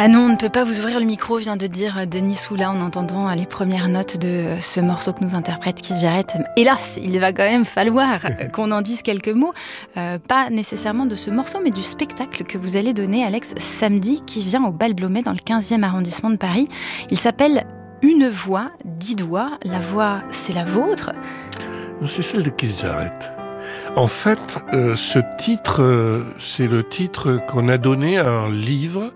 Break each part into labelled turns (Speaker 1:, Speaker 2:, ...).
Speaker 1: Ah non, on ne peut pas vous ouvrir le micro, vient de dire Denis Soula en entendant les premières notes de ce morceau que nous interprète Keith Jarrett. Hélas, il va quand même falloir qu'on en dise quelques mots, pas nécessairement de ce morceau, mais du spectacle que vous allez donner, Alex, samedi, qui vient au Bal Blomet dans le 15e arrondissement de Paris. Il s'appelle Une voix, 10 doigts. La voix, c'est la vôtre?
Speaker 2: C'est celle de Keith Jarrett. En fait, ce titre, c'est le titre qu'on a donné à un livre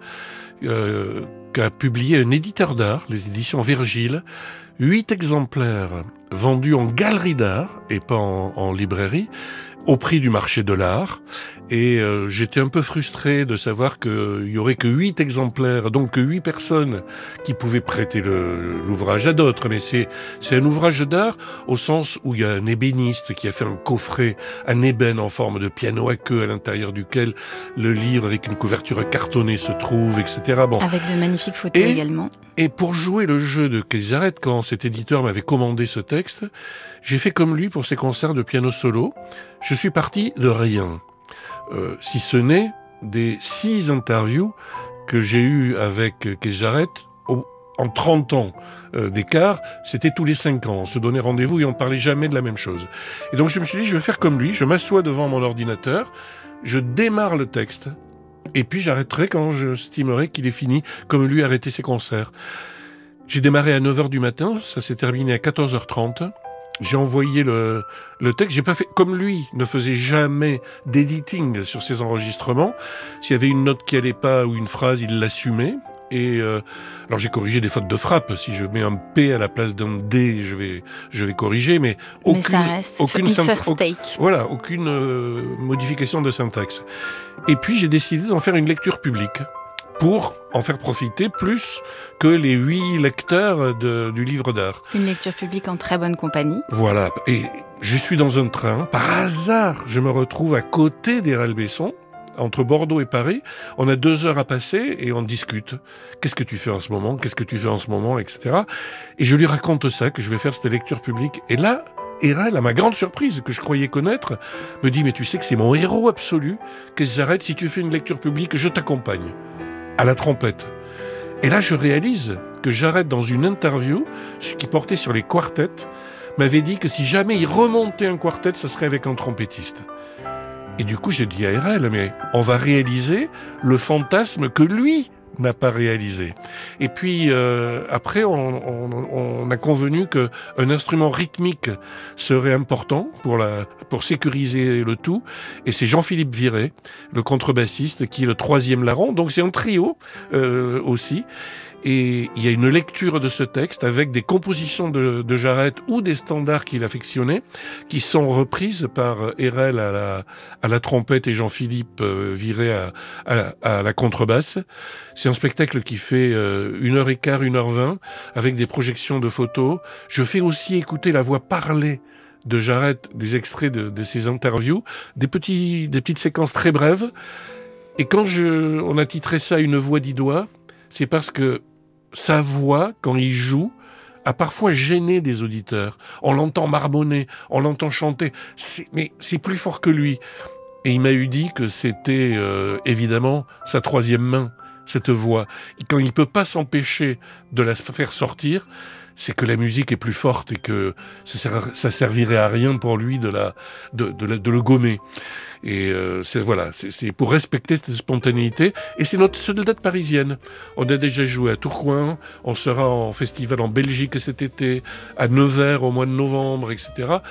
Speaker 2: qu'a publié un éditeur d'art, les éditions Virgile, 8 exemplaires vendus en galerie d'art et pas en librairie, au prix du marché de l'art. Et j'étais un peu frustré de savoir qu'il y aurait que 8 exemplaires, donc que 8 personnes qui pouvaient prêter l'ouvrage à d'autres. Mais c'est un ouvrage d'art au sens où il y a un ébéniste qui a fait un coffret en ébène en forme de piano à queue à l'intérieur duquel le livre avec une couverture cartonnée se trouve, etc. Bon.
Speaker 1: Avec de magnifiques photos également.
Speaker 2: Et pour jouer le jeu de Keith Jarrett, quand cet éditeur m'avait commandé ce texte, j'ai fait comme lui pour ses concerts de piano solo. Je suis parti de rien. Si ce n'est des 6 interviews que j'ai eues avec Keith Jarrett en 30 ans d'écart, c'était tous les 5 ans. On se donnait rendez-vous et on parlait jamais de la même chose. Et donc je me suis dit, je vais faire comme lui, je m'assois devant mon ordinateur, je démarre le texte, et puis j'arrêterai quand je estimerai qu'il est fini, comme lui arrêter ses concerts. J'ai démarré à 9h du matin, ça s'est terminé à 14h30. J'ai envoyé le texte. J'ai pas fait comme lui, ne faisait jamais d'editing sur ses enregistrements. S'il y avait une note qui allait pas ou une phrase, il l'assumait. Et alors j'ai corrigé des fautes de frappe. Si je mets un P à la place d'un D, je vais corriger, mais
Speaker 1: ça reste une first take.
Speaker 2: Voilà, aucune modification de syntaxe. Et puis j'ai décidé d'en faire une lecture publique, pour en faire profiter plus que les 8 lecteurs du livre d'art.
Speaker 1: Une lecture publique en très bonne compagnie.
Speaker 2: Voilà, et je suis dans un train, par hasard, je me retrouve à côté d'Erel Besson, entre Bordeaux et Paris. On a 2 heures à passer et on discute. Qu'est-ce que tu fais en ce moment ? Qu'est-ce que tu fais en ce moment ? Etc. Et je lui raconte ça, que je vais faire cette lecture publique. Et là, Erel, à ma grande surprise, que je croyais connaître, me dit « Mais tu sais que c'est mon héros absolu, Keith Jarrett, si tu fais une lecture publique, je t'accompagne. » À la trompette. Et là, je réalise que Jarrett, dans une interview, ce qui portait sur les quartets, m'avait dit que si jamais il remontait un quartet, ça serait avec un trompettiste. Et du coup, j'ai dit à Erel, mais on va réaliser le fantasme que lui n'a pas réalisé. Et puis, après, on a convenu qu'un instrument rythmique serait important pour sécuriser le tout. Et c'est Jean-Philippe Viré, le contrebassiste, qui est le 3e larron. Donc, c'est un trio aussi. Et il y a une lecture de ce texte avec des compositions de Jarrett ou des standards qu'il affectionnait, qui sont reprises par Erel à la trompette et Jean-Philippe Viré à la contrebasse. C'est un spectacle qui fait 1h15, 1h20, avec des projections de photos. Je fais aussi écouter la voix parlée de Jarrett, des extraits de ses interviews, des petites séquences très brèves. Et quand on a titré ça Une voix 10 doigts, c'est parce que sa voix, quand il joue, a parfois gêné des auditeurs. On l'entend marmonner, on l'entend chanter, mais c'est plus fort que lui. Et il m'a dit que c'était évidemment sa 3e main, cette voix. Et quand il ne peut pas s'empêcher de la faire sortir, c'est que la musique est plus forte et que ça servirait à rien pour lui de le gommer. Et c'est pour respecter cette spontanéité. Et c'est notre seule date parisienne. On a déjà joué à Tourcoing, on sera en festival en Belgique cet été, à Nevers au mois de novembre, etc.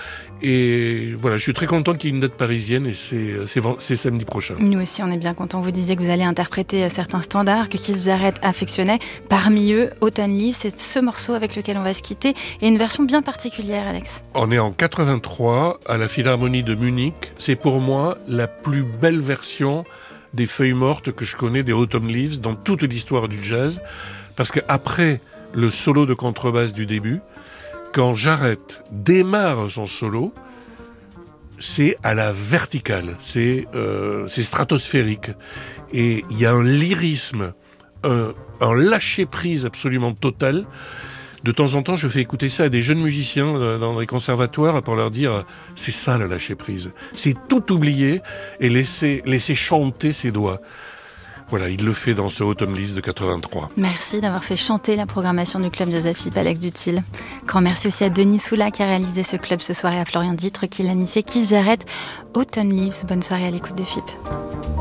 Speaker 2: Et voilà, je suis très content qu'il y ait une date parisienne et c'est samedi prochain.
Speaker 1: Nous aussi, on est bien contents. Vous disiez que vous allez interpréter certains standards que Keith Jarrett affectionnait. Parmi eux, Autumn Leaves, c'est ce morceau avec lequel on va se quitter. Et une version bien particulière, Alex.
Speaker 2: On est en 83 à la Philharmonie de Munich. C'est pour moi la plus belle version des Feuilles mortes que je connais, des Autumn Leaves, dans toute l'histoire du jazz. Parce qu'après le solo de contrebasse du début, quand Jarrett démarre son solo, c'est à la verticale, c'est stratosphérique. Et il y a un lyrisme, un lâcher-prise absolument total. De temps en temps, je fais écouter ça à des jeunes musiciens dans les conservatoires pour leur dire « c'est ça le lâcher-prise ». C'est tout oublier et laisser chanter ses doigts. Voilà, il le fait dans ce Autumn Leaves de 83.
Speaker 1: Merci d'avoir fait chanter la programmation du Club Jazz FIP, Alex Duthil. Grand merci aussi à Denis Soula qui a réalisé ce club ce soir et à Florian Dittre qui l'a initié. Keith Jarrett, Autumn Leaves. Bonne soirée à l'écoute de FIP.